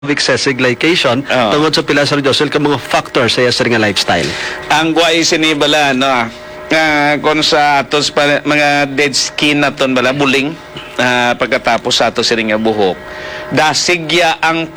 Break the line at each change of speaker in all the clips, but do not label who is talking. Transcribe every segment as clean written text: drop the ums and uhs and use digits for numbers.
excessive glycation tungod sa pila Sir Josel ka mga factors sa iya nga lifestyle.
Ang guay sinibala no kung sa atos mga dead skin naton bala buling pagkatapos sa atos nga buhok dasigya ang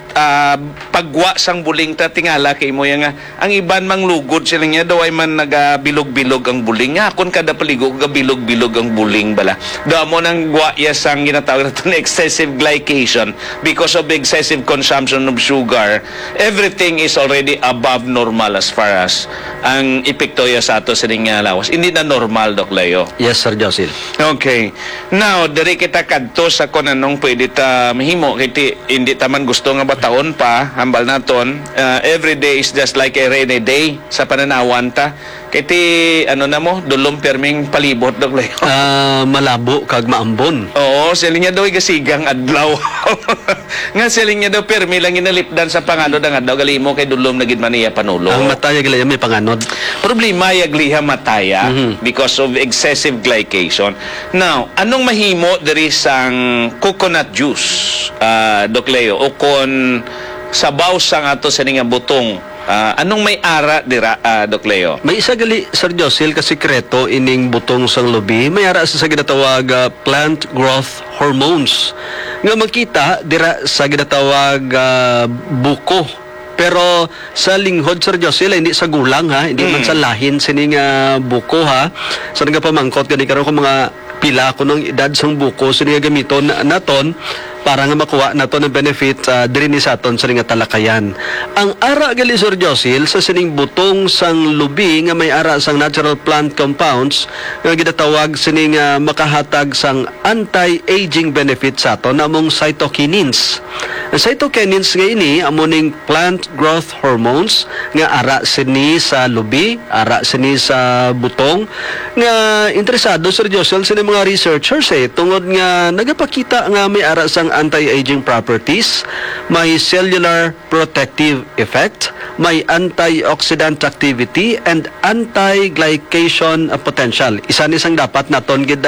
pagwa sang buling ta tingala kay mo nga ang iban mang lugod sila niya daw ay man nagabilog-bilog ang buling nga kun kada paligo gabilog-bilog ang buling bala daw mo nang gwa ya sang ginatawag nato na excessive glycation because of excessive consumption of sugar. Everything is already above normal as far as ang epekto ya sa ato sa nga lawas hindi na normal, Doc Leo.
Yes, Sir Josel.
Okay, now diri kita kadto sa kung anong pwede ta mahimo kay hindi taman gusto nga taon pa hambal naton every day is just like a rainy day sa pananawan ta kiti ano na mo dulom perming palibot Doc Leo.
Malabo kag maambon.
Oo, siling niya daw igasigang adlaw. Nga siling niya daw permi lang inalipdan sa panganod ang adlaw galimo kay dulom na gid man iya panulo.
Ang mataya gali may panganod.
Problema yagliha mataya because of excessive glycation. Now, anong mahimo diri sang coconut juice, Doc Leo, o kon sabaw sang ato sa nga butong? Anong may ara dira, Doc Leo?
May isa gali Sir Josel ka sikreto ining butong sang lubi may ara sa ginatawag plant growth hormones nga makita dira sa ginatawag buko. Pero sa linghod, Sir Josel, hindi sa gulang, ha? Hindi man sa lahin sining buko, ha? So, nagpamangkot, gani karon ko mga pila ko ng edad sang buko, so nga gamiton naton para nga makuha naton ng benefit diri ni sa aton sa nga talakayan. Ang ara gali Sir Josel sa sining butong sang lubi nga may ara sang natural plant compounds nga ginatawag sining makahatag sang anti-aging benefit sa aton namong cytokinins. Ang cytokinins nga ini amo ning plant growth hormones nga ara sini sa lubi, ara sini sa butong nga interesado Sir Josel sa mga researchers tungod nga nagapakita nga may ara sang anti-aging properties, may cellular protective effect, may antioxidant activity, and anti-glycation potential. Isa ni sang dapat naton gid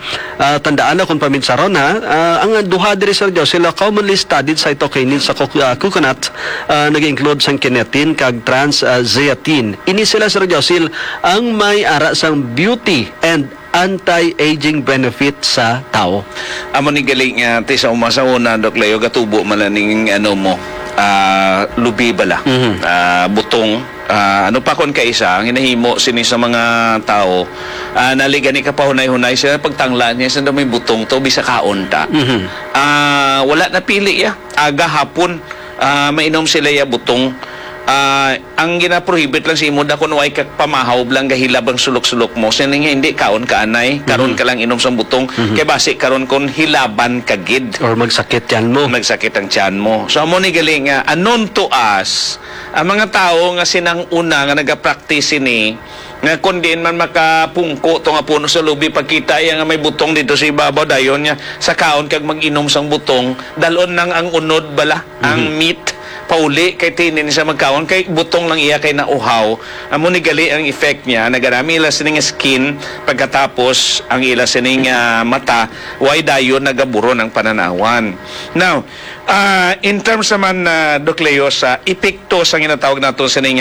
tandaan kung paminsaron ang duha diri Sir Josel commonly studied cytokinins sa coconut nag-include sang kinetin kag transzeatin. Ini sila Sir Josel ang may ara sang beauty and anti-aging benefit sa tao.
Amo ni galing ti sa umasa una Doc Leo gatubo man ning ano mo lubi bala butong ano pa kon kaisa ang hinahimo sini sa mga tao naligani ka pa hunay-hunay sila pagtanglan niya sa may butong to bisa kaon ta wala na pili ya aga hapon mainom sila ya butong ang gina-prohibit lang si imo da kun way pamahaw lang gahilab ang sulok-sulok mo sining hindi kaon ka anay karon ka lang inom sa butong kay basi karon kon hilaban ka gid
or magsakit yan mo
ang tiyan mo so amo ni galing anon to us ang mga tao nga sinang una nga nagapractice ini nga kun diin man makapungko to nga puno sa lubi pagkita nga may butong dito sa ibabaw dayon niya sa kaon kag mag-inom sang butong dalon nang ang unod bala ang meat pauli kay tinin siya magkaon kay butong lang iya kay nauhaw amo ni gali ang effect niya nagarami ila sining skin pagkatapos ang ila sining mata way dayon nagaburon ang pananawan. Now in terms naman Doc Leo sa epekto sa ginatawag nato sining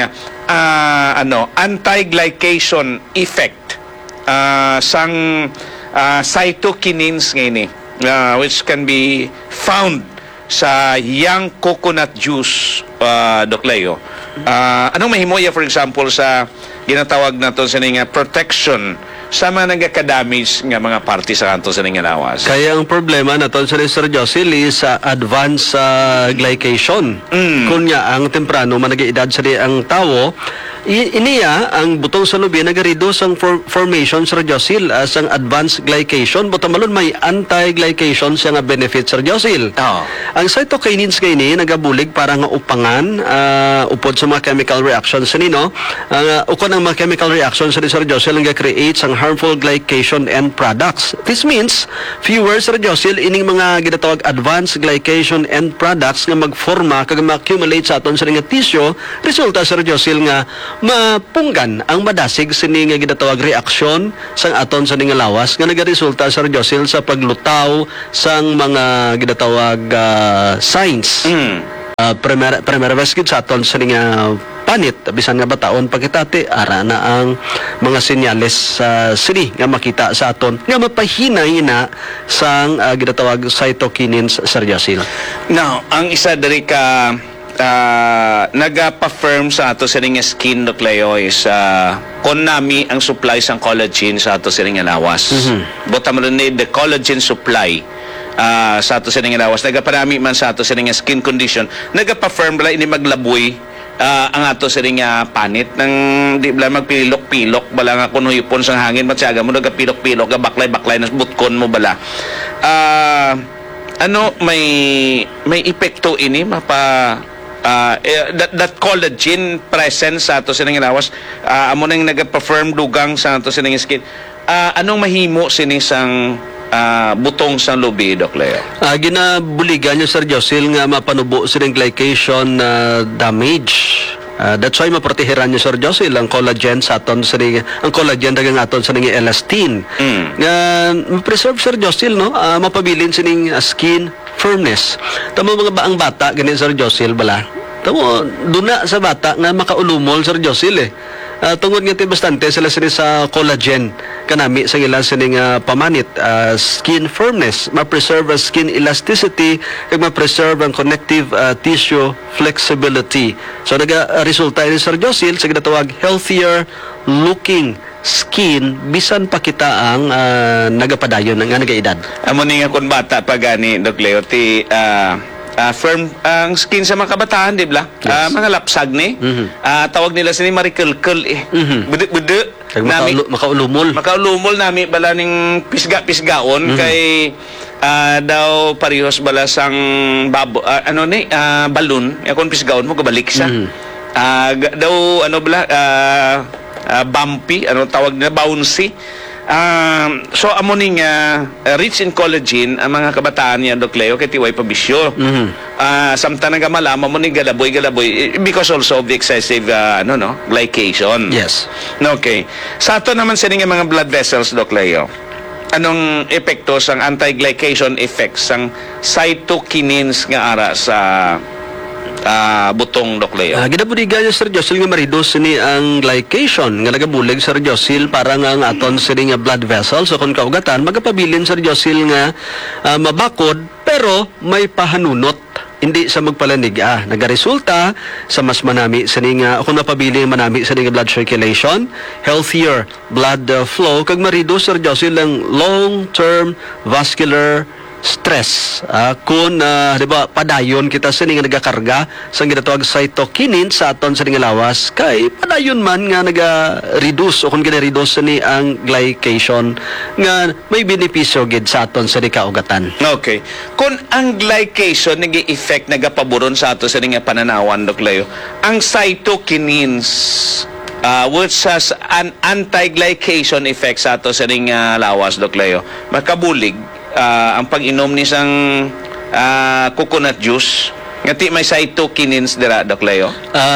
anti-glycation effect sang cytokinins ngayon which can be found sa young coconut juice, Doc Leo. Anong mahimoya for example sa ginatawag nato sa nga protection sa mga nagka-damage nga mga parte sa kanto sa nga lawas?
Kaya ang problema naton sa Sir Josel sa advanced glycation. Kunya ang temprano manag-edad sa ang tao iniya ang butong sa lubi nag-reduce ang formation Sir Josel as ang advanced glycation but malon may anti-glycation siya nga benefit Sir Josel. Ang cytokinins kay ni nagabulig para nga upangan upod sa mga chemical reactions nino ukon ang mga chemical reactions ni Sir Josel nga creates ang harmful glycation end products. This means fewer Sir Josel ining mga ginatawag advanced glycation end products nga magforma kag ma-accumulate sa aton sa nga tissue resulta Sir Josel nga mapunggan ang madasig sini nga ginatawag reaksyon sang aton sa nga lawas nga nagaresulta Sir Josel sa paglutaw sang mga ginatawag signs primera vez gid sa aton sa nga panit bisan nga bataon pagkitati ara na ang mga senyales sa sini nga makita sa aton nga mapahinay-hina sang ginatawag cytokinins, Sir Josil.
Now, ang isa dari ka nagpa-firm sa ato sa nga skin, Doc Leo, is kon nami ang supply sang collagen sa ato sa nga lawas. Bota mo rin the collagen supply sa ato sa nga lawas. Nagaparami man sa ato sa nga skin condition. Nagpa-firm bala ini maglaboy ang ato sa nga panit nang di bala magpilok-pilok bala nga kuno hipon sang hangin matyaga mo nagapilok-pilok ga baklay-baklay nas butkon mo bala. May epekto ini that collagen presence sa ato sa nga lawas amo nang nagpa-firm dugang sa ato sa nga skin. Anong mahimo sini sang butong sa lubi, Doc Leo?
Ginabuligan niyo, Sir Josil, nga mapanubo silang glycation damage. That's why maproteheran niyo, Sir Josil, ang collagen sa aton sa ang collagen dagang aton sa nga elastin. Nga ma-preserve, Sir Josil, no? Mapabilin sining skin firmness. Tamo mga baang bata ganin, Sir Josil, bala. Tamo duna sa bata nga makaulumol, Sir Josil, tungod nga bastante sila sini sa collagen kanami sa ilang sining pamanit, skin firmness, ma-preserve ang skin elasticity kag ma-preserve ang connective tissue flexibility. So resulta ini, Sir Josil, sa ginatawag healthier looking skin bisan pa kita ang nagapadayon nga nagaedad.
Amo ni nga kun bata pa gani, Doc Leo, firm ang skin sa mga kabataan, di ba?
Yes.
Mga lapsag ni. Tawag nila sini marikel-kel Budu-budu. Makaulumol nami bala ning pisga-pisgaon kay daw parehos bala sang balon. Kung pisgaon mo kabalik siya. Daw bumpy, tawag nila bouncy. So amoning rich in collagen ang mga kabataan niya, Doc Leo, kay tiway pabisyo. Samtang nga malaman mo ni galaboy because also of the excessive glycation.
Yes.
Okay. Sa ato naman sa nga mga blood vessels, Doc Leo, anong epekto sang anti-glycation effects sang cytokinins nga ara sa butong, Doc Leo?
Ginabuligan niya, Sir Josil, nga ma-reduce ni ang glycation nga nagabulig, Sir Josil, para nga ang aton sini nga blood vessels o kung kaugatan magapabilin, Sir Josil, nga mabakod pero may pahanunot hindi sa magpalanig. Nagaresulta sa mas manami sa nga kung napabili manami sa nga blood circulation, healthier blood flow kag ma-reduce, Sir Josil, ang long-term vascular stress. Kung di ba padayon kita sa nga nagakarga sa ginatawag cytokinin sa aton sa nga lawas kay padayon man nga naga-reduce o kung gina-reduce ni ang glycation nga may benepisyo gid sa aton sa kaugatan.
Okay. Kung ang glycation nag-effect nagapaboron sa ato sa nga pananawan, Doc Leo, ang cytokinins which has an anti-glycation effect sa ato sa nga lawas, Doc Leo, makabulig ang pag-inom ni sang coconut juice ngati may cytokinins dira, Doc Leo.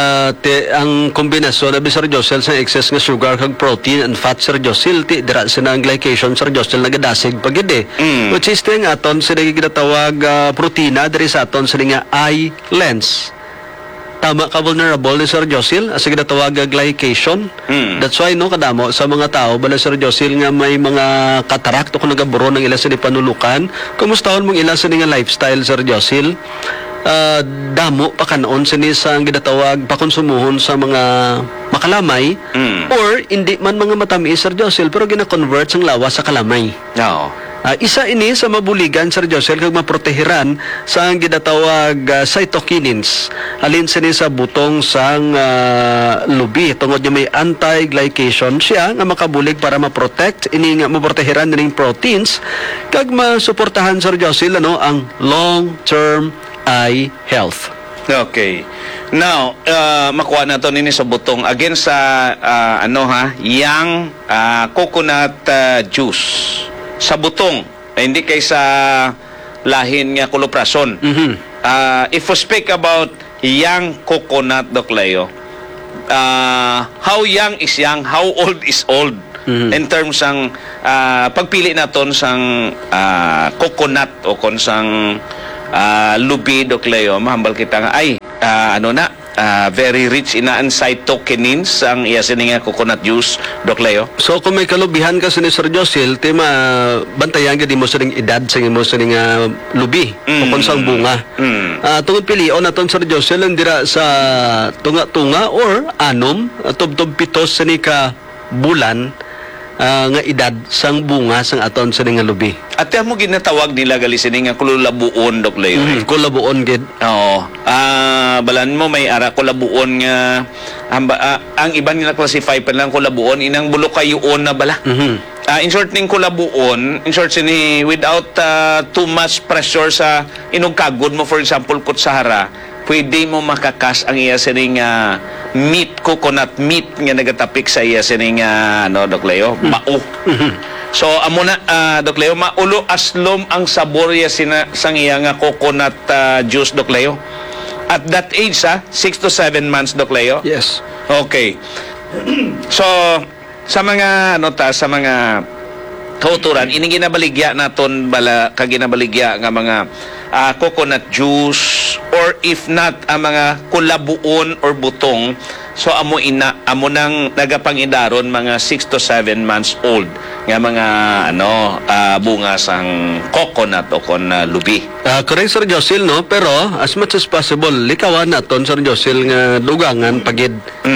Ang kombinasyon na Sir Josil sa excess nga sugar kag protein and fat, Sir Josil, dira sa ang glycation, Sir Josil, nagadasig pagid which is ting aton sa ginatawag protina diri sa aton sa nga eye lens. Tama ka, vulnerable ni Sir Josil sa ginatawag glycation. That's why kadamo sa mga tao bala, Sir Josil, nga may mga cataract o kung nagaburo ng ilan sa panulukan. Kumustahon mong ilan sa nga lifestyle, Sir Josil, damo pa kanoon sa ginatawag pakonsumuhon sa mga makalamay or hindi man mga matamis, Sir Josil, pero gina-convert sang lawas sa kalamay. Isa ini sa mabuligan, Sir Josil, kag maprotehiran sa ang ginatawag cytokinins alin sini sa butong sang lubi tungod niya may anti-glycation siya nga makabulig para ma-protect ini nga maprotehiran ning proteins kag masuportahan, Sir Josil, ang long-term eye health.
Okay. Now, makuha na to nini sa butong again sa yang coconut juice sa butong, hindi kay sa lahin nga koloprason. If we speak about young coconut, Doc Leo, how young is young, how old is old in terms ng pagpili naton sang coconut o kon sang lubi, Dok Leo, mahambal kita nga, ay, very rich in cytokinins ang iya sininga coconut juice, Dok Leo.
So kung may kalubihan ka ni Sir Josil, tema bantayan ka di mo sa ning edad sa mo sa ning lubi o kung saan bunga. Tungod pilion naton Sir Josil ang dira sa tunga-tunga or anom, tub-tub pitos sa ni ka bulan nga edad sang bunga sang aton sa ning lubi.
At yan mo ginatawag nila gali sininga kululabuon, Dok Leo.
Kulabuon gid.
Oo. Balan mo may ara kulabuon nga ang iban nila classify pa lang kulabuon inang bulokayuon na bala. In short ning kulabuon, in short sini without too much pressure sa inugkagod mo, for example kutsara, pwede mo makakas ang iya sining meat, coconut meat nga nagatapik sa iya sining Dok Leo, mao. So amo na Dok Leo, maulo aslom ang sabor ya sang iya nga coconut juice, Dok Leo. At that age 6 to 7 months, Dok Leo.
Yes.
Okay. So sa mga sa mga kauturan ini ginabaligya naton bala kaginabaligya nga mga coconut juice, or if not ang mga kulabuon or butong, so amo nang nagapangidaron mga 6 to 7 months old nga mga bunga sang coconut o kon lubi.
Correct Sir Josil, no? Pero as much as possible likawan naton Sir Josil nga dugangan pagid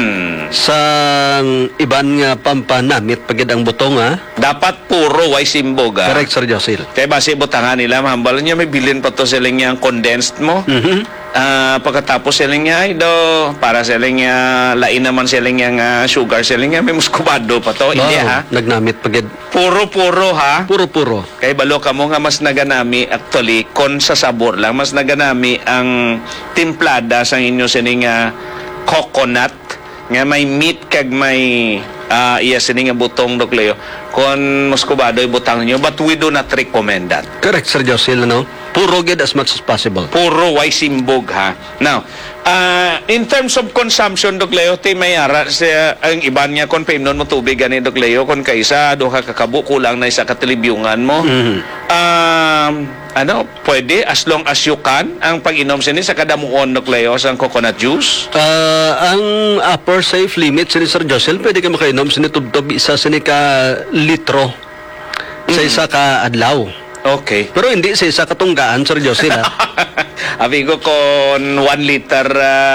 sang iban nga pampanamit pagid ang butong
Dapat puro way simbog
Correct Sir Josil.
Kaya base butangan nila mahambal niya may bilin pa to siling yang condensed mo. Pagkatapos siling niya para siling niya lain naman siling yang sugar siling niya may muskubado pa to. Hindi
Nagnamit pagid.
Puro-puro
Puro-puro.
Kay balo ka mo nga mas naganami actually kon sa sabor lang mas naganami ang timplada sa inyo sining coconut nga may meat kag may iya sining nga butong, Dok Leo, kon muskubado ibutang nyo, but we do not recommend that.
Correct Sir Josil, no? Puro gid as much as possible.
Puro way simbog Now, in terms of consumption, Dok Leo, mayara sa ang iban niya kon paimnon mo tubig gani, Dok Leo, kon kaisa duha ka kabo kulang na isa ka telebyungan mo. Pwede as long as you can ang pag-inom sini sa kadamuon, Dok Leo, sa coconut juice.
Ang upper safe limit sini Sir Josil, pwede ka makainom sini tubtob isa sini ka litro sa isa ka adlaw.
Okay.
Pero hindi sa isa katunggaan, Sir Josil,
Amigo, kon 1 liter,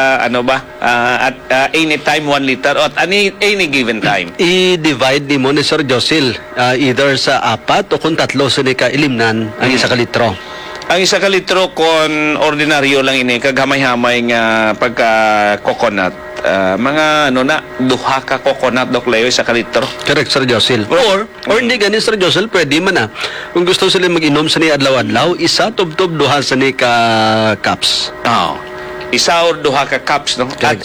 at any time 1 liter, at any given time.
I-divide ni mo ni Sir Josil, either sa 4 o kung 3 sini ka ilimnan ang isa ka litro.
Ang isa ka litro kon ordinaryo lang ini, kaghamay-hamay nga pagka coconut. Mga duha ka coconut, Dok Leo, isa ka litro.
Correct, Sir Josil. Or hindi gani, Sir Josil, pwede man kung gusto sila mag-inom sa ni adlaw-adlaw, isa tub-tub duha sa ni ka cups.
Isa or duha ka cups, no? At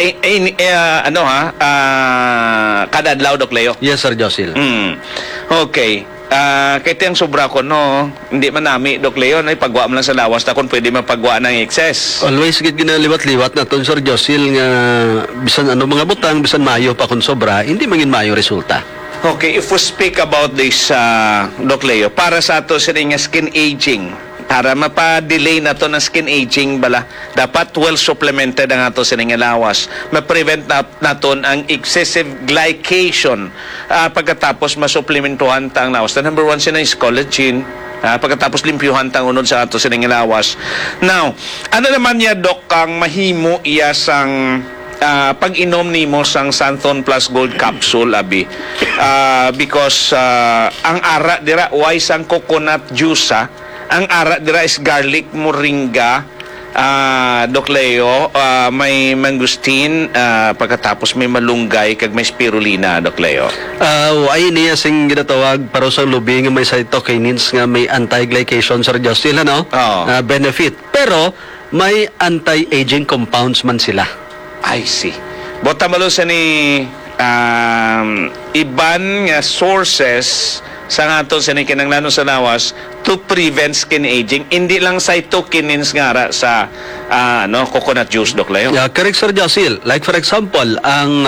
kada adlaw, Dok Leo.
Yes, Sir Josil.
Okay. Kaya tiyang sobra ko, hindi man nami, Dok Leo, pagwa mo lang sa lawas na kung pwede mapagwa ng excess.
Always gid ginaliwat-liwat na ton Sir Josil nga bisan mga butang, bisan mayo pa kung sobra, hindi mangin mayo resulta.
Okay, if we speak about this, Dok Leo, para sa ato sa skin aging, para mapa-delay na to ng skin aging bala, dapat well supplemented ang ato sa lawas. Ma-prevent naton ang excessive glycation pagkatapos masupplementuhan ta ang lawas. The number 1 sina is collagen. Pagkatapos limpyuhan tang unod sa ato sa lawas. Now, ano naman niya, Dok, ang mahimo iya sang pag-inom nimo sang Santhon Plus Gold Capsule, abi, because ang ara dira way sang coconut juice, ang ara dira is garlic, moringa, Dok Leo, may mangustin, pagkatapos may malunggay kag may spirulina, Dok Leo.
Ay niya sing ginatawag para sa lubi nga may cytokinins nga may anti-glycation, Sir Josil, benefit. Pero may anti-aging compounds man sila.
I see. Bota malo sa ni iban nga sources sa ato sa ni kinanglanon sa lawas to prevent skin aging. Hindi lang cytokinins nga ra sa coconut juice, Dok Leo.
Yeah, correct, Sir Josil. Like for example, ang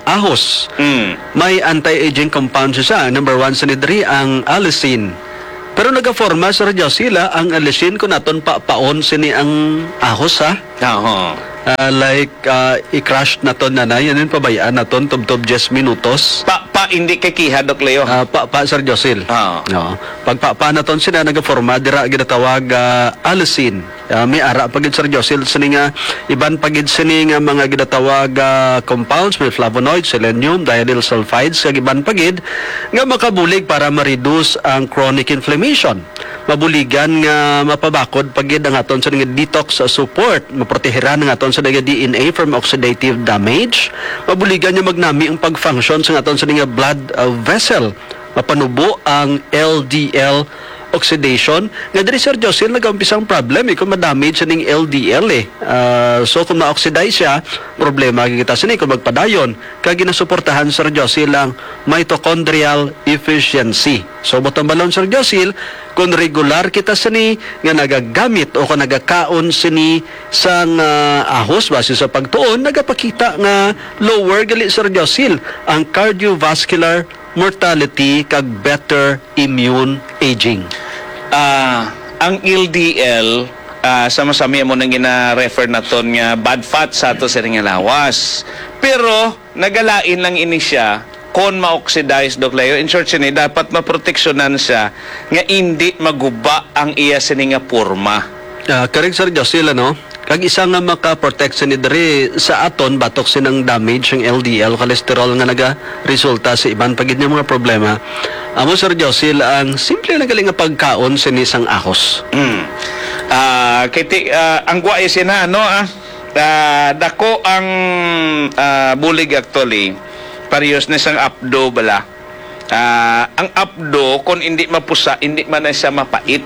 ahos, may anti-aging compounds siya. Number 1 sa nidri ang allicin. Pero nagaforma Sir Josila ang alisin ko naton papaon sini ang ahos ha.
Oo.
I-crush naton na yan yung pabayaan naton tub 10 minutos.
Hindi kay kiha, Dok Leo.
Sir Josil.
Oo.
No. Pagpapa naton sila nagaforma dira ginatawag alisin. May ara pagid Sir Josil sini nga iban pagid sini nga mga ginatawag compounds, may flavonoids, selenium, dialyl sulfides kag iban pagid nga makabulig para ma-reduce ang chronic inflammation. Mabuligan nga mapabakod pagid ang aton sa nga detox support, maproteheran ang aton sa nga DNA from oxidative damage. Mabuligan nga magnami ang pag-function sa aton sa nga blood vessel. Mapanubo ang LDL oxidation. Nga diri Sir Josil nag-umpisang problem kung ma-damage sa ning LDL so kung ma-oxidize siya, problema kita sini kung magpadayon. Kaya ginasuportahan Sir Josil ang mitochondrial efficiency. So bottom balon Sir Josil, kung regular kita sini nga nagagamit o kung nagakaon sini sang ahos base sa pagtuon, nagapakita nga lower gali Sir Josil ang cardiovascular mortality kag better immune aging.
Ang LDL sama-sami mo nang gina-refer na ton nga bad fat sa ato sa nga lawas. Pero nagalain lang ini siya kon ma-oxidize, Dok Leo. In short sini dapat maproteksyonan siya nga hindi maguba ang iya sini nga porma.
Correct Sir Josil, no? Kag isa nga maka-protect sa nidri sa aton batok sinang damage ang LDL cholesterol nga naga-resulta sa iban pagid nga mga problema. Amo Sir Josil ang simple na galing nga pagkaon sa nisang ahos.
Ang guay sina dako ang bulig actually parehas na sang apdo bala. Ang apdo kung hindi mapusa, hindi man na siya mapait.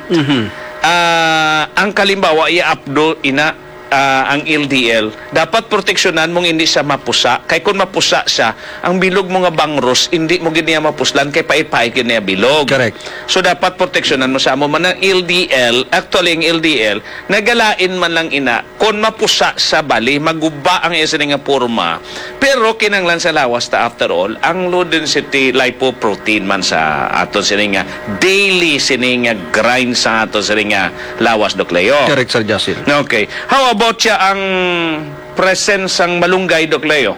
Ang kalimbawa iya apdo ina ang LDL, dapat proteksyonan mong hindi siya mapusa. Kay kung mapusa siya, ang bilog mo nga bangros, hindi mo giniya mapuslan, kay pait-pait giniya bilog.
Correct.
So, dapat proteksyonan mo sa mo man ang LDL, actually ang LDL, nagalain man lang ina, kung mapusa sa bali, maguba ang isa nga porma. Pero kinanglan sa lawas ta after all, ang low density lipoprotein man sa aton sini nga daily sini nga grind sa aton sini nga lawas, Dok Leo.
Correct Sir Josil.
Okay. How about siya ang presence ng malunggay, Dok Leo?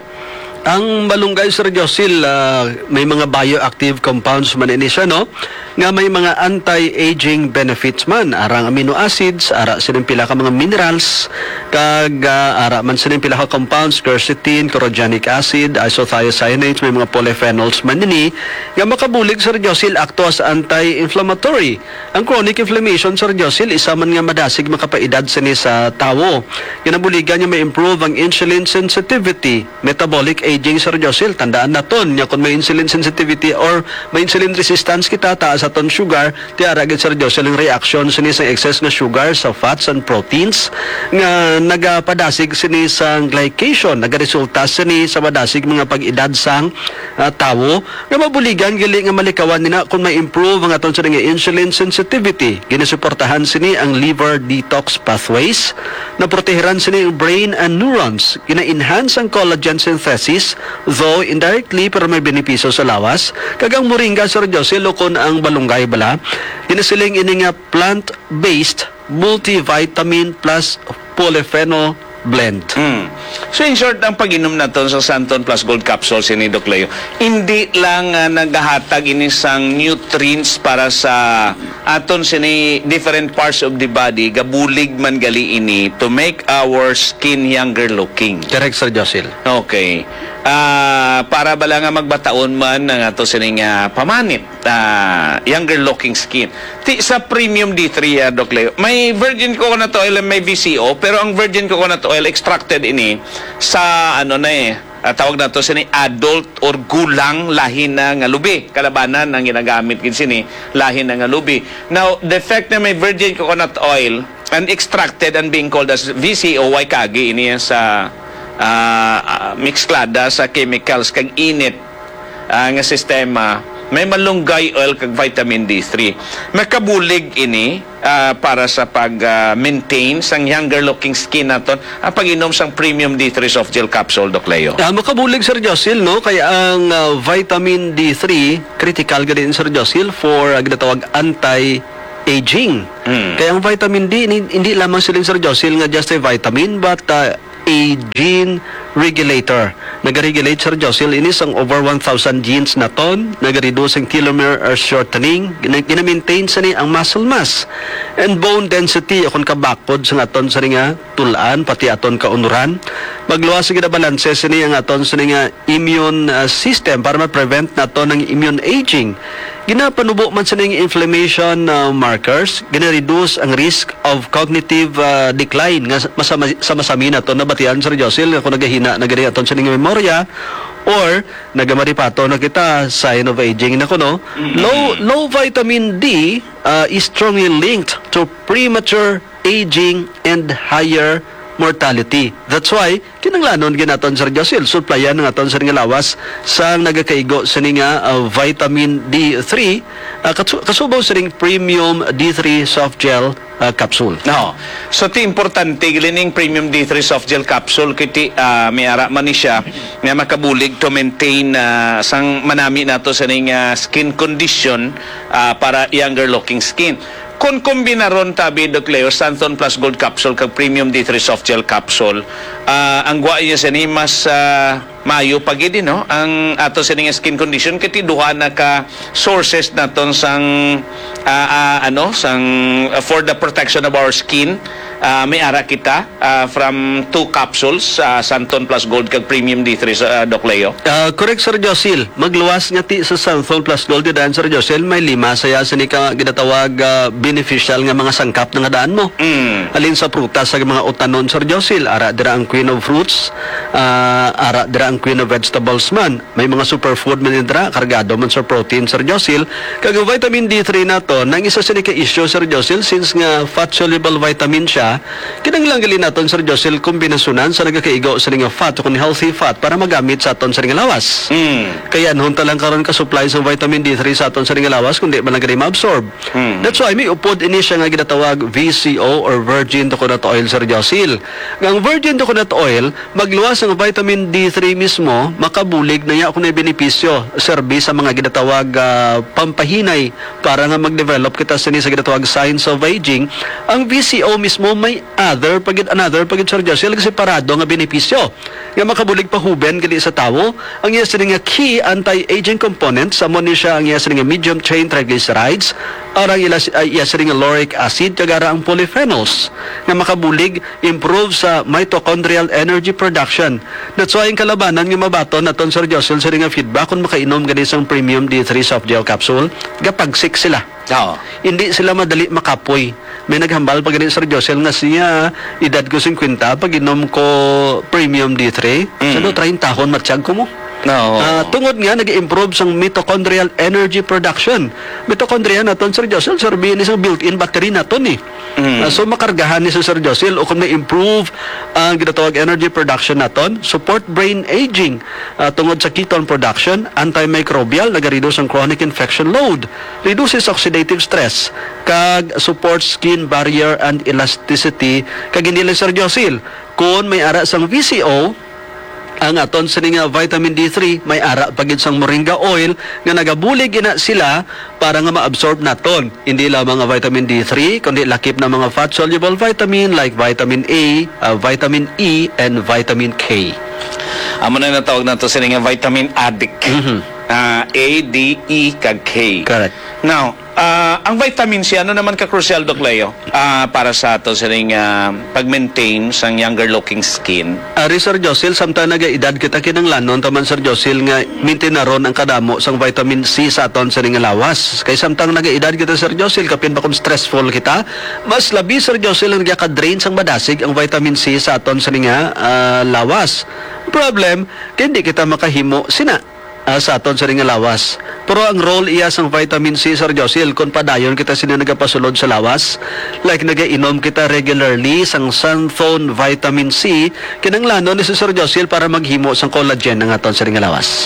Ang malunggay Sir Josil, may mga bioactive compounds man ini siya, no? Nga may mga anti-aging benefits man. Arang amino acids, ara sining pila ka mga minerals, kag ara man sining pila ka compounds, quercetin, chlorogenic acid, isothiocyanates, may mga polyphenols man ini. Nga makabulig Sir Josil, acto as anti-inflammatory. Ang chronic inflammation Sir Josil, isa man nga madasig makapaedad sini sa tawo. Kinabuligan niya may improve ang insulin sensitivity, metabolic aging Sir Josil. Tandaan naton nya kung may insulin sensitivity or may insulin resistance kita taas aton sugar, tiara gid Sir Josil ang reaction sini sa excess nga sugar sa fats and proteins nga nagapadasig sini sa glycation, nagaresulta sini sa madasig mga pag-edad sang tawo nga mabuligan gali nga malikawan nina kung may improve ang aton sa nga insulin sensitivity. Ginasuportahan sini ang liver detox pathways, na proteheran sini ang brain and neurons, gina-enhance ang collagen synthesis, though indirectly pero may benepisyo sa lawas. Kagang moringa Sir Josil kon ang balunggay bala, ginasiling ini nga plant-based multivitamin plus polyphenol blend.
So in short, ang pag-inom naton sa Santon Plus Gold Capsules ni Dok Leo, hindi lang naghahatag ini sang nutrients para sa aton sini different parts of the body, gabulig man gali ini to make our skin younger looking.
Correct Sir Josil.
Okay. Para bala nga magbataon man ng ato sining pamanit, younger looking skin. Sa Premium D3, Dok Leo, may virgin coconut oil and may VCO, pero ang virgin coconut oil extracted ini sa tawag na to sini adult or gulang lahi na nga lubi. Kalabanan ang ginagamit kin sini lahi na nga lubi. Now, the fact na may virgin coconut oil and extracted and being called as VCO, why kagi ini sa mixklada sa chemicals kag init nga sistema, may malunggay oil kag vitamin D3. Makabulig ini para sa pag-maintain sang younger looking skin naton ang pag-inom sang Premium D3 soft gel capsule, Dok Leo.
Makabulig Sir Josil, no? Kaya ang vitamin D3 critical gadin Sir Josil for ginatawag aging. Kaya ang vitamin D, hindi lamang siling Sir Josil nga just a vitamin, but a gene regulator. Nag-regulate, Sir Josil, inis ang over 1,000 genes na ton, nag-reduce ang telomere or shortening, gina-maintain sa ni ang muscle mass and bone density, akong kabakpod sa aton sa nga tulaan, pati aton kaunuran. Magluwas sa ginabalanse sa ni ang aton sa nga immune system para ma-prevent nato ng immune aging. Ginapanubo man sa ning inflammation markers, gina-reduce ang risk of cognitive decline nga sa masami na to na batian, Sir Josil, kung nagahina na gani aton sa ning memorya or nagamaripato na kita sign of aging na kuno. Low vitamin D is strongly linked to premature aging and higher mortality. That's why kinanglanon ginaton, Sir Josil, suplayan ng aton sa nga lawas sa nagakaigo sa nga vitamin D3 kasubaw sa ring premium D3 soft gel capsule.
No. So ti importante glining premium D3 soft gel capsule kiti may ara man ni siya nga makabulig to maintain sang manami nato sa ning skin condition para younger looking skin. Kung kombinaron tabi Doc Leo, Santon Plus Gold Capsule kag Premium D3 Soft Gel Capsule, ang guwa niya sa ni mas mayo pagidi no ang ato sa ning skin condition kiti duha na ka sources naton sang for the protection of our skin. May ara kita from 2 capsules, Santon Plus Gold kag Premium D3 Doc Leo.
Correct, Sir Josil. Magluwas nga ti sa Santon Plus Gold daan, Sir Josil, may 5 saya sa ni ka ginatawag beneficial nga mga sangkap nga daan mo. Alin sa prutas sa mga utanon, Sir Josil, ara dira ang queen of fruits, ara dira ang queen of vegetables man. May mga superfood man dira kargado man sa protein, Sir Josil. Kag vitamin D3 nato nang isa sa ni ka issue, Sir Josil, since nga fat soluble vitamin siya, kinanglang galin naton, Sir Josil, kombinasyonan sa nagakaigo sa nga fat o healthy fat para magamit sa aton sa nga lawas. Kaya hunta lang karon ka supply sa vitamin D3 sa aton sa nga lawas kundi man nagari ma-absorb. That's why may upod ini siya nga ginatawag VCO or virgin coconut oil, Sir Josil. Ang virgin coconut oil magluwas ang vitamin D3 mismo, makabulig na ya kung may benepisyo serbi sa mga ginatawag pampahinay para nga mag-develop kita sa ginatawag signs of aging. Ang VCO mismo may another pagid Sir Josil kasi separado nga benepisyo nga makabulig pahuben gali sa tawo. Ang iya sa nga key anti-aging component sa ni siya ang iya sa nga medium chain triglycerides, arang iya sa nga lauric acid kagara ang polyphenols nga makabulig improve sa mitochondrial energy production. That's why ang kalabanan nga mabaton naton, Sir Josil, sa nga feedback kung makainom gani sang premium D3 soft gel capsule gapagsik sila. Hindi sila madali makapoy. May naghambal pag ganit, Sir Josil, nga siya edad ko 50 pag inom ko premium D3 sa 30 tahon matsyag ko mo. Tungod nga nag-improve sang mitochondrial energy production. Mitochondria naton, Sir Josil, serbihin isang built-in battery naton eh. So makargahan ni Sir Josil o kung na-improve ang ginatawag energy production naton, support brain aging tungod sa ketone production, antimicrobial, nag-reduce ang chronic infection load, reduces oxidative stress, kag support skin barrier and elasticity. Kag hindi lang, Sir Josil, kung may ara sang VCO, ang aton sa nga vitamin D3 may ara pagid sang moringa oil nga nagabulig ina sila para nga ma-absorb naton hindi lamang nga vitamin D3 kundi lakip na mga fat soluble vitamin like vitamin A, vitamin E and vitamin K.
Amo na natawag nato sa nga vitamin addict. A, D, E, kag K.
Correct.
Now, ang vitamin C, ano naman ka-crucial, Doc Leo, para sa ato sa pag-maintain sa younger looking skin?
Sir Josil, samtang nag-edad kita kinanglanon, taman, Sir Josil, nga maintain na ron ang kadamo sang vitamin C sa aton sa nga lawas. Kaya samtang nag-edad kita, Sir Josil, kapin ba kung stressful kita, mas labi, Sir Josil, ang nagka-drain sang badasig ang vitamin C sa aton sa nga lawas. Problem, hindi kita makahimo sina sa aton sa nga lawas. Pero ang role iya sang vitamin C, Sir Josil, kung padayon kita sila nagapasulod sa lawas, like nagainom kita regularly sang Santon vitamin C, kinanglanon ni Sir Josil para maghimo sang collagen ng aton sa nga lawas.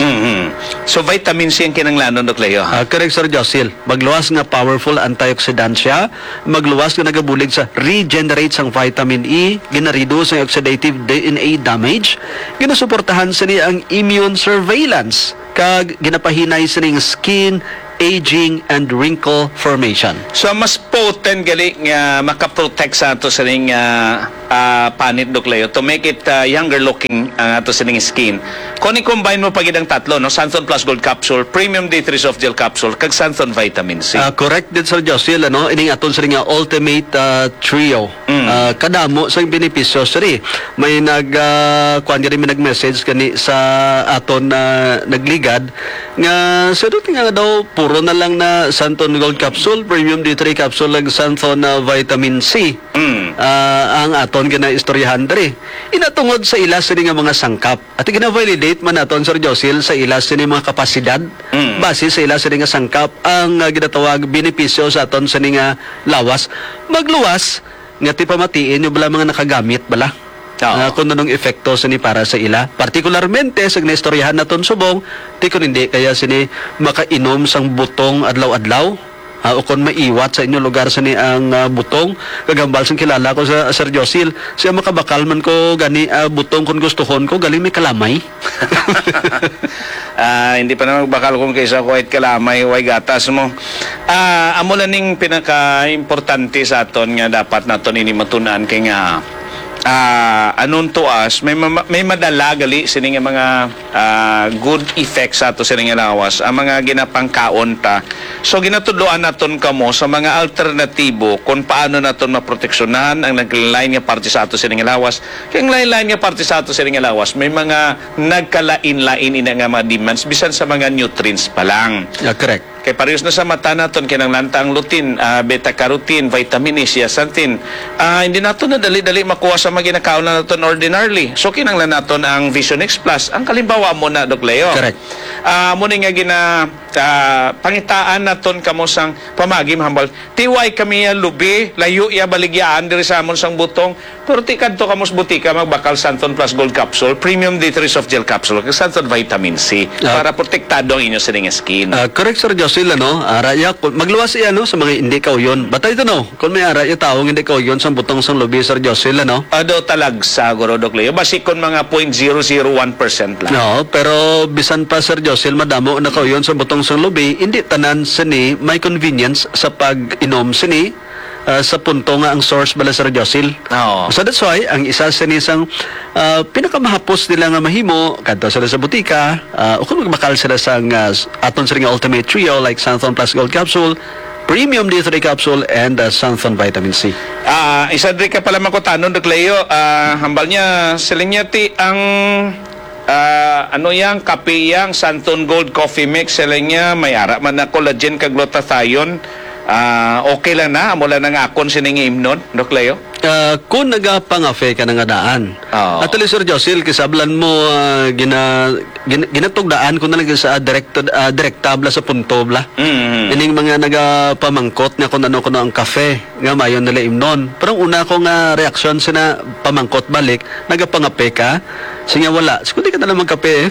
So vitamin C ang kinanglanon, Doc Leo?
Correct, Sir Josil. Magluwas nga powerful antioxidant siya, magluwas nga nagabulig sa regenerate sang vitamin E, gina-reduce ang oxidative DNA damage, ginasuportahan sa niya ang immune surveillance, kag ginapahinay sa ning skin aging and wrinkle formation.
So mas potent gali nga makaprotect sa ato sa ning panit Doc Leo to make it younger looking ang ato sa ning skin. Kung i-combine mo pagid ang tatlo, no, Santon Plus Gold Capsule, Premium D3 Soft Gel Capsule, kag Santon Vitamin C.
Correct din Sir Josil, ano, ining aton sa nga ultimate trio. Kadamo sa benepisyo siri. May kuan diri may nag-message kani sa aton na nagligad nga sadot nga daw puro na lang na Santon Gold Capsule, Premium D3 Capsule, ag Santon Vitamin C. Ang aton gina istoryahan diri. Inatungod sa ilas sini nga mga sangkap. At gina-validate man naton Sir Josil sa ilas sini mga kapasidad. Base sa ilas sini nga sangkap ang ginatawag benepisyo sa aton sini nga lawas. Magluwas nga ti pamatiin yung bala mga nakagamit bala. Kung anong epekto sini para sa ila. Partikularmente sa ginaistoryahan naton subong, ti kung hindi kaya sini makainom sang butong adlaw-adlaw. O kung maiwat sa inyong lugar sa ni ang butong, kagambal sang kilala ko sa Sir Josil, siya makabakal man ko gani butong kung gustuhon ko, galing may kalamay.
Hindi pa na magbakal kung kaysa white kalamay, way gatas mo. Amo lang ning pinaka-importante sa aton nga dapat naton ini matunan kay nga anon to us may madala gali sini nga mga good effects sa ato sini nga lawas ang mga ginapangkaon ta. So ginatudloan naton kamo sa mga alternatibo kung paano naton maproteksyonan ang naglain nga parte sa ato sini nga lawas. Kay ang lain nga parte sa ato sini nga lawas may mga nagkalain-lain ina nga mga demands bisan sa mga nutrients pa lang.
Correct.
Kay parehas na sa mata naton kinahanglan ang lutein, beta-carotene, vitamin E, zeaxanthin. Hindi naton na dali-dali makuha sa mga ginakaon na naton ordinarily. So kinahanglan naton ang Vision X Plus. Ang kalimbawa mo na Doc Leo.
Correct.
Muna nga pangitaan naton kamo sang pamagim hambal. Tiway kami lubi, layo iya baligyaan diri sa amon sang butong. Pero ti kadto kamo sa butika magbakal Santon Plus Gold Capsule, Premium D3 Soft Gel Capsule, kag Santon Vitamin C para protektado ang inyo sa ning skin.
Correct Sir Josil, ano, araya, magluwas iya, no, sa mga hindi kauyon. Batay ito, no, kung may araya taong hindi kauyon sa butong sang lubi, Sir Josil, ano?
Ado talagsa, Guro Doc Leo. Basi kon mga 0.001% lang.
No, pero bisan pa Sir Josil, madamo na kauyon sa butong sang lubi, hindi tanan sini may convenience sa pag-inom sini. Sa punto nga ang source bala Sir Josil. So that's why ang isa sa isang pinakamahapos nila nga mahimo kadto sila sa butika o kung magbakal sila sa aton sa nga ultimate trio like Santon Plus Gold Capsule, Premium D3 Capsule, and Santon Vitamin C.
Isa din ka pala makutanon Doc Leo, hambal niya siling niya ti ang ano yang kape yang Santon Gold Coffee Mix siling niya may ara man na collagen kag glutathione. Okay lang na, amo lang nga akon sining imnon, Doc Leo.
Kung nagapangafe ka nga daan. At ali Sir Josil, kisablan mo ginatugdaan ko na lang sa direktabla sa puntobla. Ining mga nagapamangkot nga kung ano ang kafe nga mayon nila imnon. Pero una ko nga reaksyon sina pamangkot balik, nagapangape ka. Sige wala. Sige ka na lang magkape eh.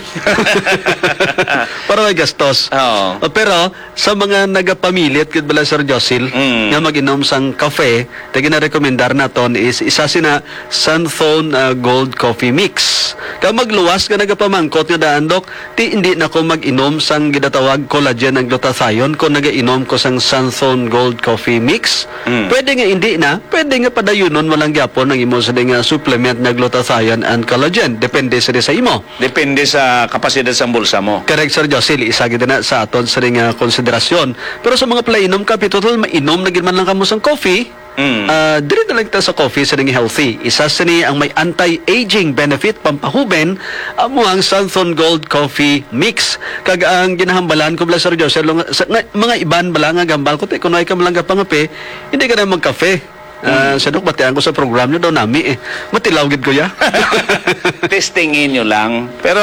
Para may gastos. Pero sa mga nagapamilit kid bala Sir Josil nga mag-inom sang kafe, tagi na rekomendar naton is isa sina Santon Gold Coffee Mix. Kaya magluwas ka nagapamangkot nga daan Dok, ti hindi na ko mag-inom sang ginatawag collagen and glutathione kung nagainom ko sang Santon Gold Coffee Mix. Pwede nga hindi na, pwede nga padayunon walang gyapon ang imo sa nga supplement na glutathione and collagen. Depende sa imo.
Depende sa kapasidad sa bulsa mo.
Correct Sir Josil, isa gid na sa aton sa nga konsiderasyon. Pero sa mga plainom ka, total mainom na gid man lang kamo sang coffee. Dili na lang ta sa coffee sa nga healthy. Isa sa ni ang may anti-aging benefit pampahuben amo ang Santon Gold Coffee Mix. Kag ang ginahambalan ko bala Sir Josil, mga iban bala nga gambal ko te kunoy ka man lang pangape, hindi ka na magkafe. Sa Dok, batian ko sa program nyo daw nami eh. Matilaw gid ko ya.
Testingin nyo lang. Pero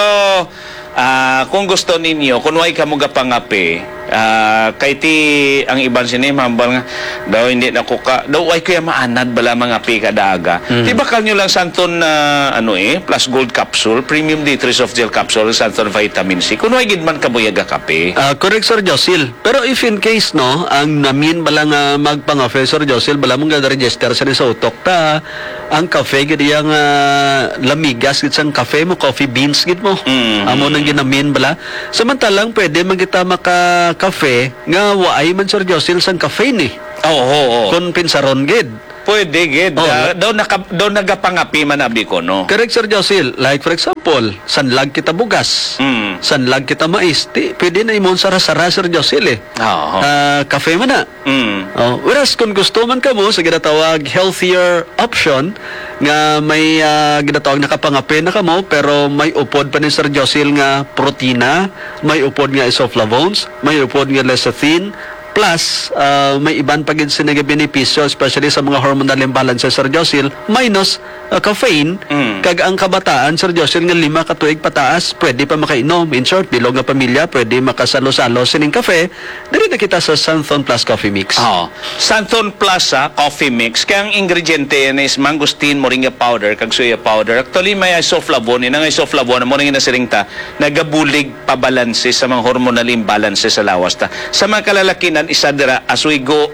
kung gusto ninyo, kung way ka mo gapangape, kay ti ang iban sinim hambal nga daw hindi na ko ka daw way kuya maanad bala mga pi kadaga. Di bakal nyo lang Santon Plus Gold Capsule, Premium D3 Soft Gel Capsule, Santon Vitamin C. Kung way gid man kabuyaga kape.
Correct Sir Josil. Pero if in case no, ang namin bala nga magpangafe Sir Josil, bala mong register sa utok ta ang kafe gid yang lamigas gid sang kafe mo, coffee beans gid mo. Amo nang ginamin bala. Samantalang pwede man kita maka-kafe nga waay man Sir Josil sang caffeine eh.
Oo.
Kun pinsaron gid.
Pwede gid.
Oh.
Daw nagapangapi man abi ko no.
Correct Sir Josil. Like for example, sanlag kita bugas. Sanlag kita mais. Pwede na imon sara-sara Sir Josil eh.
Oo.
Kafe man na. Whereas kung gusto man ka mo sa ginatawag healthier option nga may ginatawag nakapangape na kamo pero may upod pa ni Sir Josil nga protina, may upod nga isoflavones, may upod nga lecithin, plus may iban pa gid sila nga benepisyo especially sa mga hormonal imbalances Sir Josil minus caffeine. Kag ang kabataan Sir Josil nga 5 ka tuig pataas pwede pa makainom. In short, bilog nga pamilya pwede makasalo-salo sining kafe. Dili na kita sa Santhon Plus Coffee Mix.
Santhon Plus coffee mix. Kaya ang ingrediente yan is mangosteen, moringa powder, kag soya powder. Actually may isoflavone. Ang isoflavone mo rin nasiring ta nagabulig pabalanse sa mga hormonal imbalances sa lawas ta. Sa mga kalalakinan isa dira as we go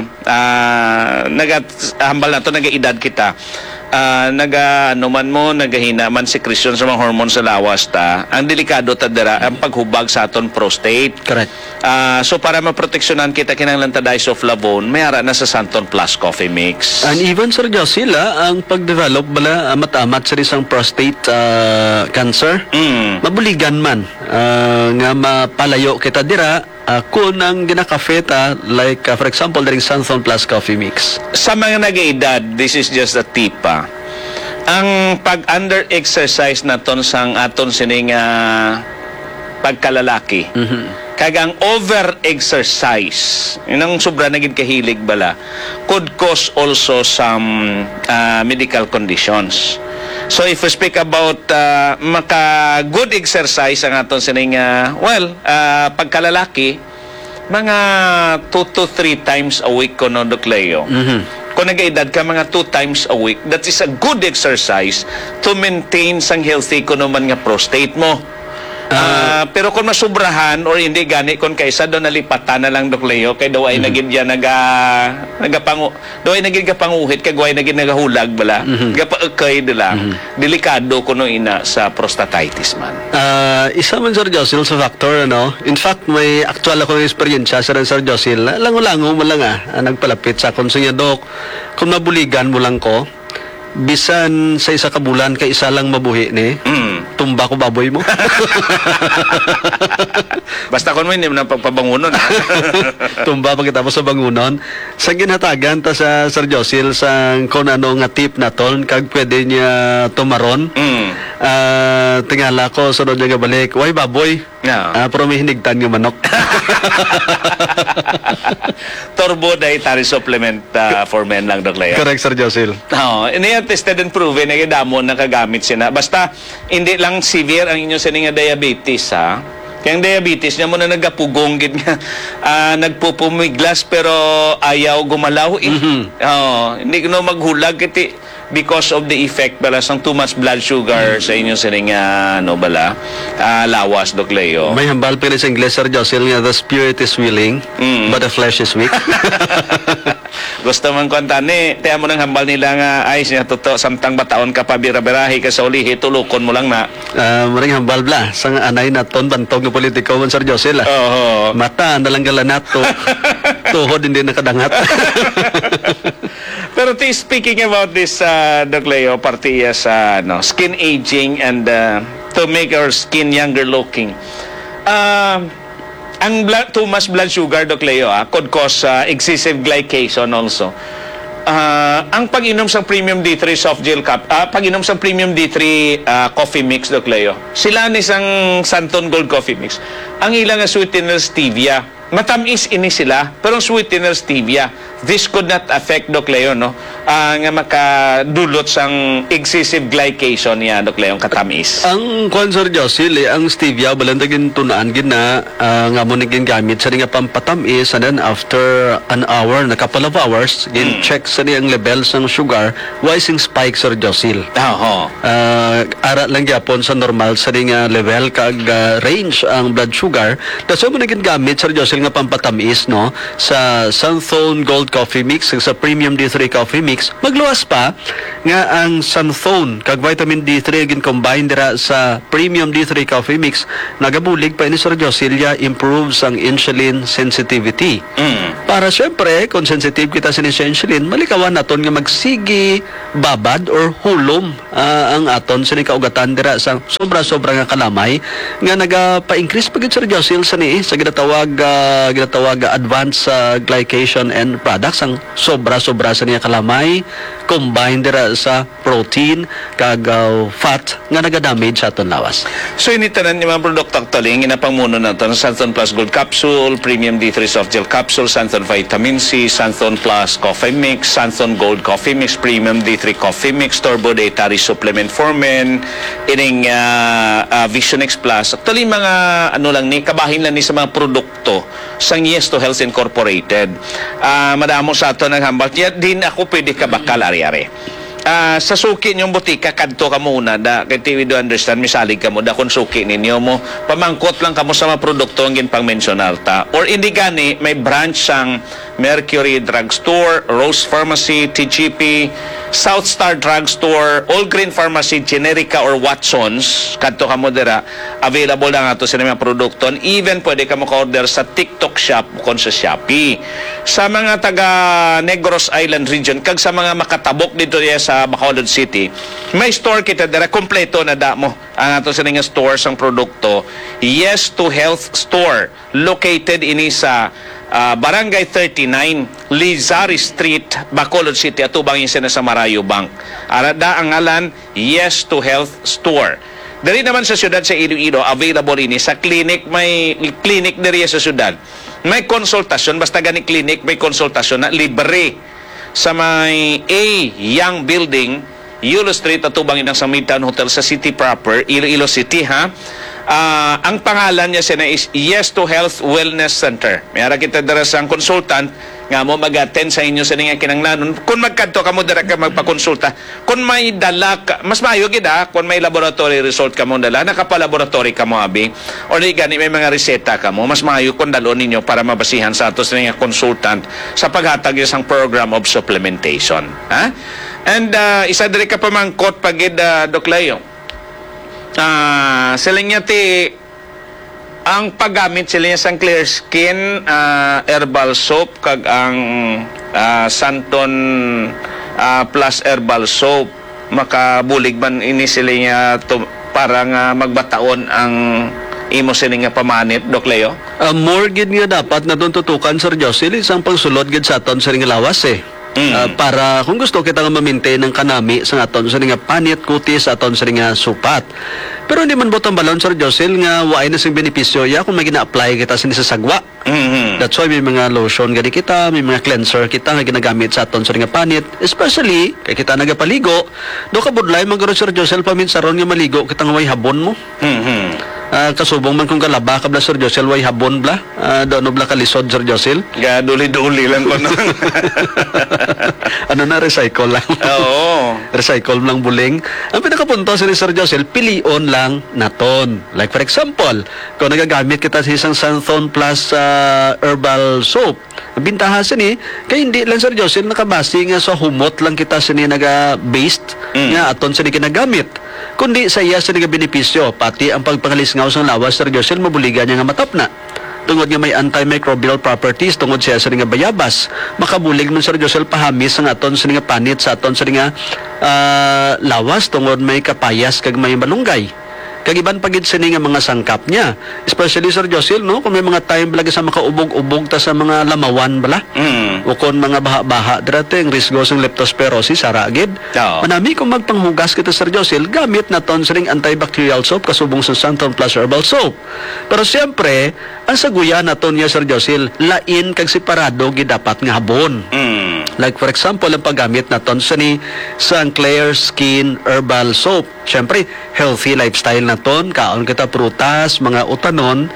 hambal na to nagaedad kita nagahina man secretion sa mga hormone sa lawas ta. Ang delikado ta dira ang paghubag sa aton prostate.
Correct.
So para maproteksyonan kita kinahanglan ta isoflavone may ara na sa Santhon Plus Coffee Mix.
And even Sir Josil, ang pag-develop bala matamat sa isang prostate cancer, mabuligan man nga mapalayo kita dira kung ang ginakafeta like for example daring Santhon Plus Coffee Mix.
Sa mga nag-edad, this is just a tip ang pag-under-exercise naton sang aton sining pagkalalaki. Kagang over-exercise, inang sobra naging kahilig bala, could cause also some medical conditions. So if we speak about maka-good exercise ang aton sining pagkalalaki, mga 2 to 3 times a week ko no, Doc Leo. Kung nag-edad ka mga 2 times a week, that is a good exercise to maintain sang healthy ko naman nga prostate mo. Pero kung masubrahan or hindi gani kung kaysa doon nalipatan na lang Doc Leo kay daw ay nagid ya daw ay nagid kapanguhit kay guay nagid nagahulag bala gapaekay dila delikado kuno ina sa prostatitis man.
Isa man Sir Josil sa factor in fact may actual akong experience sa Sir Josil lango-lango mo lang nagpalapit sa akong sunya Dok kung nabuligan mo lang ko bisan sa isa ka bulan kay isa lang mabuhi ni tumba ko baboy mo.
Basta kung may hindi mo na pagpabangunon.
Tumba pa kita mo sa bangunon. Sa ginhatagan ta sa Sir Josil sa kung ano nga tip na ton kag pwede niya tumaron. Tingala ko sunod niya balik, "Way baboy." Pero may hinigtan nga manok.
Turbo dietary supplement for men lang Doc Leo.
Correct Sir Josil.
Ini tested and proven na damo nakagamit sina. Basta hindi lang severe ang inyo sining diabetes Kaya ang diabetes niya mo na nagapugong gid nga nagpupumiglas pero ayaw gumalaw hindi ko maghulag kiti because of the effect bala sang too much blood sugar sa inyo sining lawas Doc Leo.
May hambal pa rin sa Ingles Sir Josil nga the spirit is willing but the flesh is weak.
Gusto man kontane, tiyan mo nang hambal nila nga ay siya totoo samtang bataon ka pa bira-birahi ka sa ulihi tulukon mo lang na.
Maring hambal bla sa anay na ton bantog ng politiko man Sir Josil. Mata nalang galanat to. Tuhod hindi nakadangat.
Pero speaking about this Doc Leo, partiya sa skin aging and to make our skin younger looking. Ang too much blood sugar, Doc Leo, could cause excessive glycation also. Ang pag-inom sa Premium D3 soft gel pag-inom sa Premium D3 coffee mix, Doc Leo, sila ni sang Santhon Gold Coffee Mix, ang ilang sweetener stevia. Matamis ini sila, pero sweetener stevia. This could not affect Doc Leo, nga makadulot sang excessive glycation niya, Doc Leo, katamis.
Ang Sir Josil, ang stevia balantagin tunaan gid na nga mo naging gamit sa nga pampatamis and then after an hour, na couple of hours, gin check sa ang level sang sugar, why sing spike Sir Josil. Ara lang gyapon sa normal sa nga level kag range ang blood sugar. That's why mo naging gamit Sir Josil Josil nga pampatamis no sa Sunthone Gold Coffee Mix ug sa Premium D3 Coffee Mix. Magluwas pa nga ang Sunthone kag vitamin D3 gin combine dira sa Premium D3 Coffee Mix nagabulig pa ini Sir Josilya improves ang insulin sensitivity. Para syempre kung sensitive kita sa insulin, malikawan naton nga magsigi babad or hulom ang aton sa kaugatan dira sa sobra-sobra nga kalamay nga nagapa-increase pagid Sir Josil sa ginatawag advanced glycation end products ang sobra-sobra sa niya kalamay combined dira sa protein kag fat nga nagadamage sa aton lawas.
So initanan yung mga produkto actually, ang inapamuno na ito, Sunthone Plus Gold Capsule, Premium D3 Soft Gel Capsule, Sunthone Vitamin C, Sunthone Plus Coffee Mix, Sunthone Gold Coffee Mix, Premium D3 Coffee Mix, Turbo Dietary Supplement for Men, ining Vision X Plus. Actually, mga kabahin lang ni sa mga produkto sang Yes to Health Incorporated. Madamo sa ito naghambal. Din ako pwede kabakal ari-ari. Sa suki niyong butika, kadto ka muna da, kay TV do understand, misalig ka mo da kung suki ninyo mo, pamangkot lang ka mo sa mga produkto ang ginpang-mensionar ta. Or hindi gani, may branch sang Mercury Drugstore, Rose Pharmacy, TGP, South Star Drugstore, All Green Pharmacy, Generica or Watsons, kadto ka mo dira, available na nga to sa mga produkto. And even pwede ka mo ka-order sa TikTok Shop kung sa Shopee. Sa mga taga Negros Island region, kag sa mga makatabok dito sa Bacolod City, may store kita dira kompleto na damo ang ato sa nga store sang produkto. Yes to Health Store located ini sa Barangay 39 Lizari Street, Bacolod City, atubang yung sa Marayo Bank. Arada ang ngalan Yes to Health Store. Dari naman sa syudad sa Iloilo, available ini sa clinic, may clinic diri sa syudad. May konsultasyon, basta gani clinic, may konsultasyon na libre sa may A Young Building, Yulo Street, atubang inang sa Midtown Hotel sa city proper, Iloilo City, ha? Ang pangalan niya siya na is Yes to Health Wellness Center. Mayara kita dara sa consultant nga mo mag-attend sa inyo sa nga kinanglanon. Kung magkadto ka mo dara ka magpakonsulta. Kung may dala ka, mas maayo gid kung may laboratory result ka mo dala, nakapa-laboratory ka mo abi, or di gani may mga reseta ka mo, mas maayo kung dalon ninyo para mabasihan sa ato sa nga consultant sa paghatag isang program of supplementation. Ha? And isa diri ka pamangkot pagid Doc Leo. Sila niya ang paggamit sila niya sang Clear Skin herbal soap kag ang Santon Plus herbal soap makabulig man ini sila niya para nga magbataon ang imo sila nga pamanit, Doc Leo?
More gid nga dapat na doon tutukan Sir Josil isang pangsulod gid sa aton sa ring lawas para kung gusto kita nga ma-maintain ang kanami sa aton sa nga panit kutis aton sa nga supat. Pero hindi man botong balon Sir Josil nga waay na sing benepisyo ya kung may gina-apply kita sa sagwa. That's why may mga lotion gani kita, may mga cleanser kita nga ginagamit sa aton sa nga panit, especially kay kita nagapaligo. Do ka budlay maguro Sir Josil paminsaron nga maligo kita nga way habon mo. Kasubong man kung kalaba ka bla Sir Josil way habon bla doon bla kalisod Sir Josil
duli-duli lang ko
ano na recycle lang recycle lang buling ang pinakapunto sa Sir Josil pilion lang naton like for example kung nagagamit kita sa isang Sunthone Plus herbal soap ang bintahan sa ni kay hindi lang Sir Josil nakabase nga sa humot lang kita sa ni naga-based nga aton sa ni ginagamit kundi sa iya sa benepisyo pati ang pagpangalisngaw sa lawas Sir Josil mabuligan niya nga matapna tungod nga may antimicrobial properties tungod siya sa nga bayabas makabulig man Sir Josil pahamis ang aton sa nga panit sa aton sa nga lawas tungod may kapayas kag may malunggay kagiban pagid sini nga mga sangkap niya especially Sir Josil no kung may mga time lagi sa makaubog-ubog ta sa mga lamawan bala o kung mga baha-baha dito ang risgo sa leptospirosis saragid manami kung magpanghugas kita Sir Josil gamit na ton sa antibacterial soap kasubong sa Sunthone Plus herbal soap pero siyempre ang saguya na ton niya Sir Josil lain kag separado gid dapat nga habon like for example ang paggamit na ton sa Clear Skin herbal soap siyempre healthy lifestyle na ton kaon kita prutas mga utanon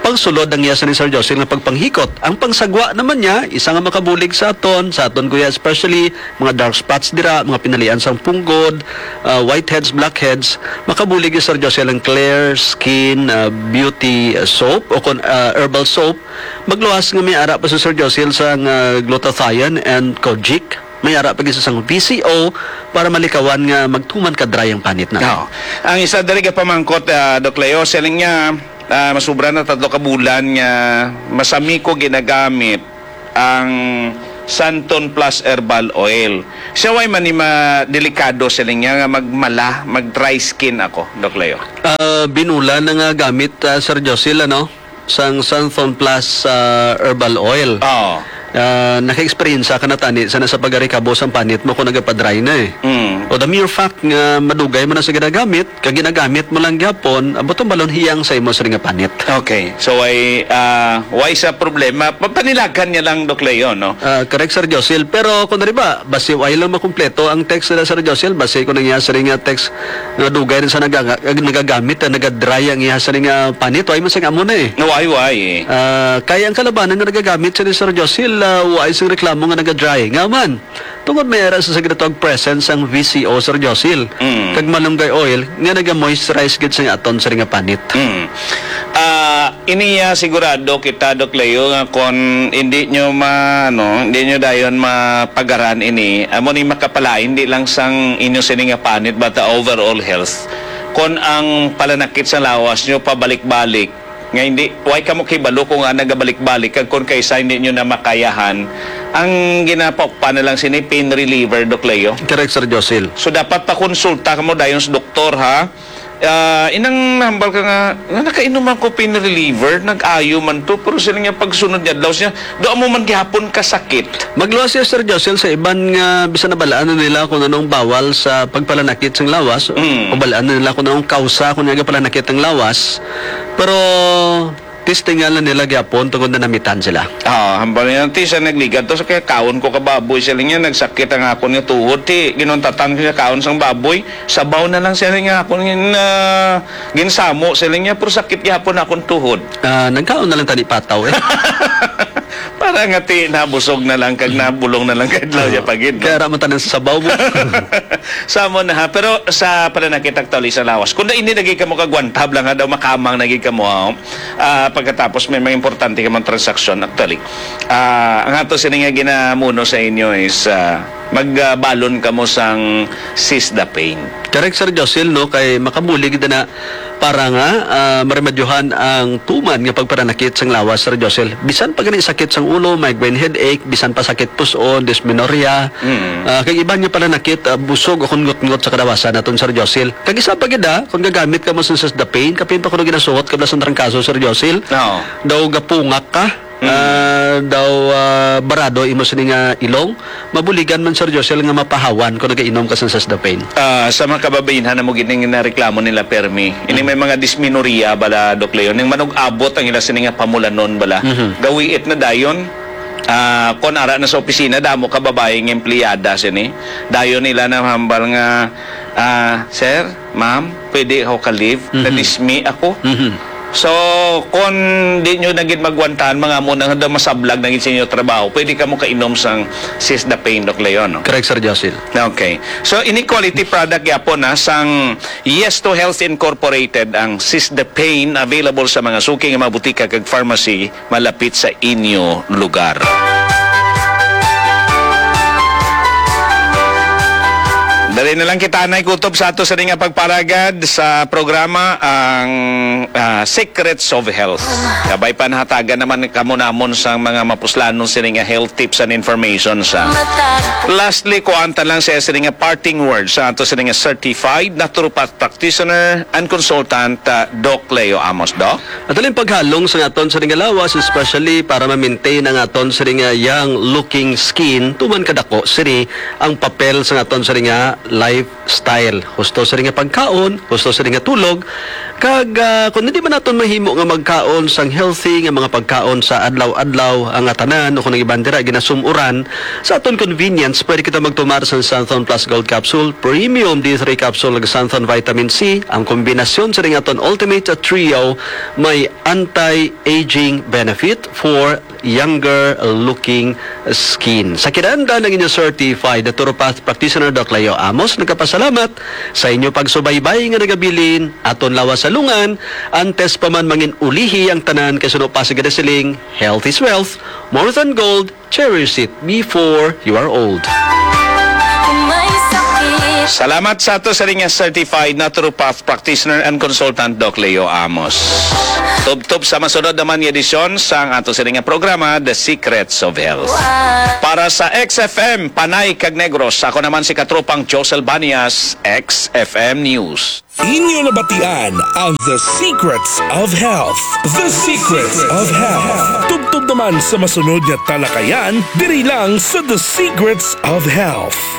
pangsulod ang iya sa ni Sir Jocelyn nga pagpanghikot. Ang pangsagwa naman niya, isa nga makabulig sa aton kuya, especially mga dark spots dira, mga pinalian sang punggod, whiteheads, blackheads, makabulig ni Sir Jocelyn ang Clear Skin Beauty Soap o herbal soap. Magluwas nga may ara pa si Sir Jocelyn sang glutathione and kojic. May ara pa sa sang VCO para malikawan nga magtuman ka dry ang panit na.
Oo. Ang isa dali ka pamangkot, Doc Leo, selling niya, masubra na 3 ka bulan nga masami ko ginagamit ang Santon Plus Herbal Oil. Siya way man ni delikado selling niya nga mag-dry skin ako, Doc Leo.
Binula na nga gamit Sir Jocelyn sang Santon Plus Herbal Oil.
Oo.
Naka-experience ka na tani sana sa pagarikabos ang panit mo kung nagapadry na o the mere fact nga madugay mo na sa ginagamit kag ginagamit mo lang gyapon abot ang balon hiyang sa imo sa nga panit.
Okay, so why sa problema papanilagan niya lang, Doc Leo, no?
Correct, Sir Jocelyn, pero kung ba basi way lang makumpleto ang text na Sir Jocelyn, basi ko nang iya sa nga text nga dugay rin sa nagagamit na nagadry ang iya sa nga panit way man sa amo na
Why?
kaya ang kalabanan nga nagagamit sa ni Sir Jocelyn way sing reklamo nga nagadry nga man tungod may era sa ginatawag presence ang VCO, Sir Jocelyn. Kag malunggay oil nga naga-moisturize gid sa aton sa nga panit.
Iniya sigurado kita, Doc Leo, nga kung hindi nyo hindi nyo dayon mapagaran ini, amo ni makapala hindi lang sang inyo sini nga panit but the overall health. Kung ang palanakit sa lawas nyo pabalik-balik nga hindi way kamo kibalo kung nagabalik-balik kag kun kaysa hindi nyo na makayahan ang ginapakpa na lang sini pain reliever, Doc Leo.
Correct, Sir Jocelyn.
So dapat pakonsulta ka mo dayon sa doktor, ha. Inang hambal ka nga nakainom ako pain reliever, nag-ayo man to, pero sila nga pagsunod niya daw siya do mo man gihapon ka sakit.
Magluwas siya, Sir Jocelyn, sa iban nga bisan na balaan na nila kung anong bawal sa pagpalanakit ng lawas o balaan na nila kung anong kausa kung nga palanakit ng lawas, pero testingan lang nila gyapon tungod na namitan sila.
Hambal niya ti sa nagligad to sa kaya kaon ko ka baboy sila niya nagsakit ang akon nga tuhod ti ginuntatan ko siya kaon sang baboy sabaw na lang sila nga akon ginsamo sila niya pero sakit gyapon akon tuhod.
Nagkaon na lang tani pataw
Para nga ti nabusog na lang kag nabulong na lang kadlaw ya pagid.
Kaya raman tanan sa sabaw mo.
Samo na ha, pero sa pananakit actually sa lawas. Kung ini naging ka mo kagwantab lang ha daw makamang naging ka mo pagkatapos may mga importante ka mong transaksyon actually. Ang ato sini nga ginamuno sa inyo is magbalon ka mo sang Cisdapane.
Correct, Sir Jocelyn, kay makabulig na para nga maremedyohan ang tuman nga pagparanakit sang lawas, Sir Jocelyn. Bisan pa gani sakit sang ulo, migraine headache, bisan pa sakit puson, dysmenorrhea, kay iba nga paranakit, busog o kungot-ngot sa kadawasan naton, Sir Jocelyn. Kag isa pa gid kung gagamit ka mo sa Cisdapane, kapin pa kuno ginasuot kabla sa trangkaso, Sir Jocelyn. Daw gapungak ka. Barado imo sa nga ilong mabuligan man, Sir Jocelyn, nga mapahawan kung nagainom ka sa Cisdapane.
Sa mga kababayan na mo gining na reklamo nila permi ini may mga dysmenorrhea bala, Doc Leo, ning manug-abot ang ila sini nga pamulanon bala gawiit na dayon. Kung ara na sa opisina damo ka babaeng empleyada sini dayon nila na hambal nga sir, ma'am, pwede ako ka-leave na-dismi ako. So, kung di nyo naging magwantahan, mga muna nga masablag naging sa inyo trabaho, pwede ka mo kainom sang Cisdapane, Doc Leo, no?
Correct, Sir Jocelyn.
Okay. So, inequality product yapon sang Yes to Health Incorporated ang Cisdapane available sa mga suking mga butika kag pharmacy malapit sa inyo lugar. Dali na lang kita na ikutob sa ato sa nga pagparagad sa programa ang Secrets of Health. Kabay panahatagan naman kamo namon sa mga mapuslanon sa nga health tips and information sa. Lastly, kuanta lang sa nga parting words sa ato sa nga certified naturopath practitioner and consultant Doc Leo Amos. Doc?
At aling paghalong sa aton sa nga lawas, especially para ma-maintain ang aton sa nga young looking skin, tuman kadako sini ang papel sa aton sa nga lifestyle. Husto sa nga pagkaon, husto sa nga tulog, Kag kung hindi man naton mahimo nga magkaon sang healthy nga mga pagkaon sa adlaw-adlaw ang tanan o kung ibang dira ginasumuran sa aton convenience, pwede kita magtumar sa Santhon Plus Gold Capsule, Premium D3 Capsule ug Santhon Vitamin C. Ang kombinasyon sa ring aton Ultimate Trio may anti-aging benefit for younger looking skin. Sa kinahanglan ng inyo certified naturopath practitioner Dr. Leo Amos, nagkapasalamat sa inyo pagsubaybay nga nagabilin aton lawas sa lungan, antes pa man mangin ulihi ang tanan kay suno pa sa siling health is wealth, more than gold, cherish it before you are old.
Salamat sa ato sa ring certified naturopath practitioner and consultant Doc Leo Amos. Tub-tub sa masunod naman yung edisyon sa ato sa ring programa The Secrets of Health. Para sa XFM Panay Cag Negros, ako naman si katropang Josel Banias, XFM News.
Inyo nabatian ang The Secrets of Health. The Secrets of Health. Tubtub naman sa masunod na talakayan, diri lang sa The Secrets of Health.